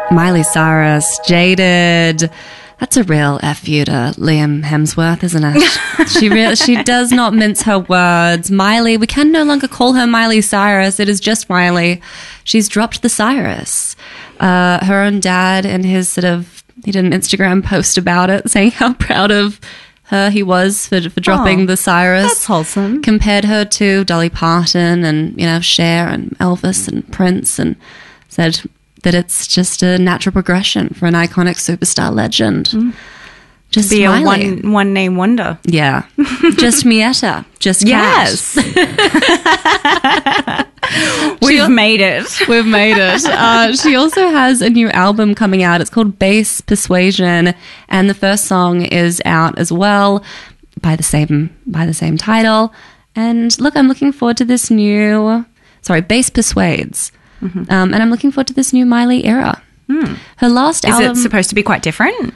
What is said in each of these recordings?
Miley Cyrus, Jaded. That's a real F you to Liam Hemsworth, isn't it? She does not mince her words. Miley, we can no longer call her Miley Cyrus. It is just Miley. She's dropped the Cyrus. Her own dad in his he did an Instagram post about it saying how proud of her he was for dropping the Cyrus. That's wholesome. Compared her to Dolly Parton and, Cher and Elvis and Prince, and said that it's just a natural progression for an iconic superstar legend. Just be Miley. a one name wonder. Yeah. Just Mietta. Just Kat. Yes. We've made it. We've made it. She also has a new album coming out. It's called Bass Persuasion, and the first song is out as well by the same title. And look, I'm looking forward to this new. Bass Persuades. And I'm looking forward to this new Miley era. Her last album... Is it supposed to be quite different?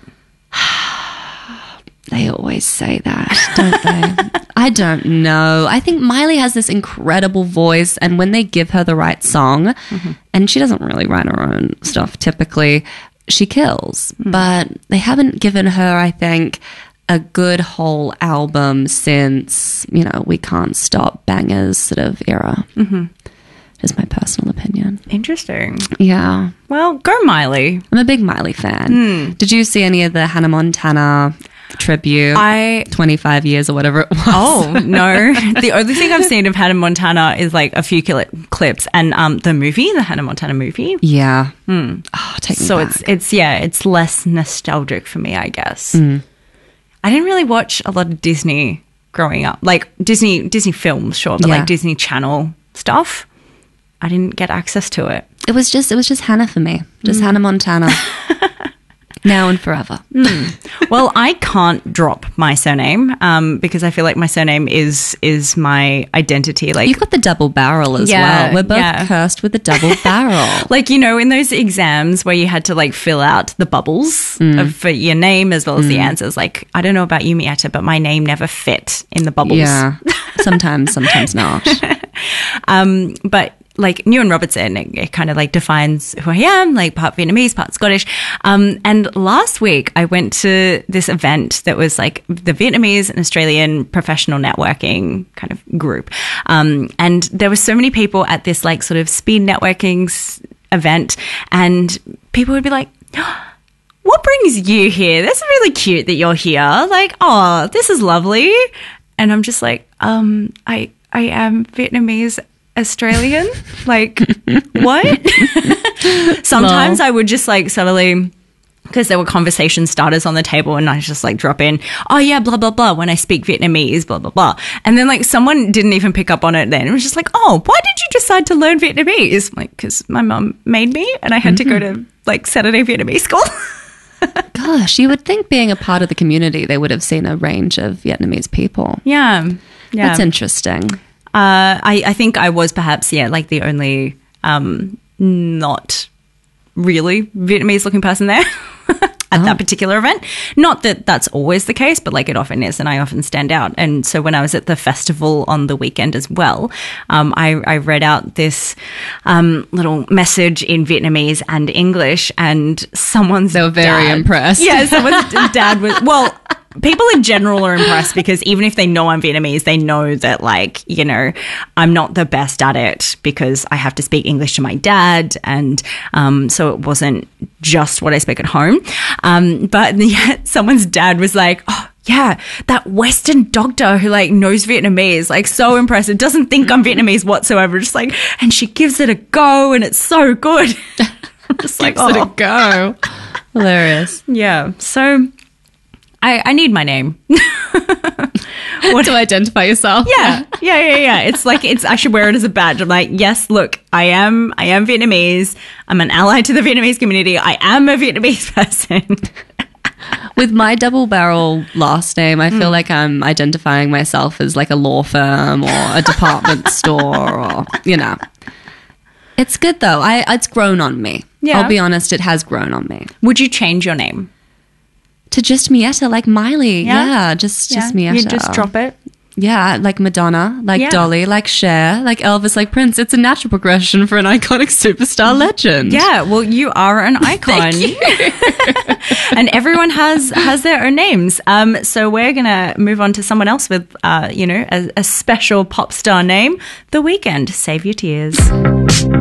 They always say that, don't they? I don't know. I think Miley has this incredible voice, and when they give her the right song, and she doesn't really write her own stuff typically, she kills. But they haven't given her, I think, a good whole album since, We Can't Stop Bangers era. Is my personal opinion. Interesting. Yeah. Well, go Miley. I'm a big Miley fan. Did you see any of the Hannah Montana tribute? 25 years or whatever it was. Oh, no. The only thing I've seen of Hannah Montana is like a few clips and the Hannah Montana movie. Yeah. Oh, take me back. It's less nostalgic for me, I guess. I didn't really watch a lot of Disney growing up. Like Disney films, sure, but like Disney Channel stuff. I didn't get access to it. It was just Hannah for me. Just Hannah Montana. Now and forever. Well, I can't drop my surname because I feel like my surname is my identity. Like you've got the double barrel as well. We're both cursed with the double barrel. Like, in those exams where you had to like fill out the bubbles for your name as well as the answers. Like, I don't know about you, Mietta, but my name never fit in the bubbles. Yeah, sometimes not. But like Nguyen Robertson, it kind of like defines who I am, like part Vietnamese, part Scottish. And last week I went to this event that was like the Vietnamese and Australian professional networking kind of group. And there were so many people at this like sort of speed networking event, and people would be like, what brings you here? That's really cute that you're here. Like, oh, this is lovely. And I'm just like, I am Vietnamese Australian. Like, what? Sometimes I would just like suddenly, because there were conversation starters on the table, and I just like drop in, oh yeah, blah, blah, blah, when I speak Vietnamese, blah, blah, blah. And then like someone didn't even pick up on it then. It was just like, oh, why did you decide to learn Vietnamese? Like, because my mum made me and I had to go to like Saturday Vietnamese school. Gosh, you would think being a part of the community, they would have seen a range of Vietnamese people. Yeah. That's interesting. I think I was perhaps, like the only not really Vietnamese looking person there at that particular event. Not that that's always the case, but like it often is, and I often stand out. And so when I was at the festival on the weekend as well, I read out this little message in Vietnamese and English, and they were very impressed. Yeah, someone's dad was, well, people in general are impressed because even if they know I'm Vietnamese, they know that like, I'm not the best at it because I have to speak English to my dad. And so it wasn't just what I speak at home. But someone's dad was like, oh, yeah, that Western doctor who like knows Vietnamese, like so impressive, doesn't think I'm Vietnamese whatsoever. Just like, and she gives it a go and it's so good. Just like, gives it a go. Hilarious. Yeah. So I need my name. What to identify yourself? Yeah. It's like I should wear it as a badge. I'm like, yes, look, I am Vietnamese. I'm an ally to the Vietnamese community. I am a Vietnamese person. With my double barrel last name, I feel like I'm identifying myself as like a law firm or a department store, or It's good though. It's grown on me. Yeah. I'll be honest, it has grown on me. Would you change your name? To just Mietta, like Miley. Yeah, just Mietta. You just drop it? Yeah, like Madonna, like Yeah. Dolly, like Cher, like Elvis, like Prince. It's a natural progression for an iconic superstar legend. Yeah, well, you are an icon. And everyone has their own names. So we're going to move on to someone else with, a special pop star name, The Weeknd. Save your tears.